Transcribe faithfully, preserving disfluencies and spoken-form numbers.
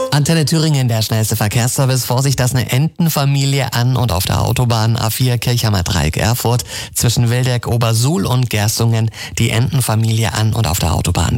Antenne Thüringen, der schnellste Verkehrsservice. Vorsicht, dass eine Entenfamilie an und auf der Autobahn A vier Kirchheimer Dreieck Erfurt zwischen Wildeck, Obersuhl und Gerstungen. Die Entenfamilie an und auf der Autobahn.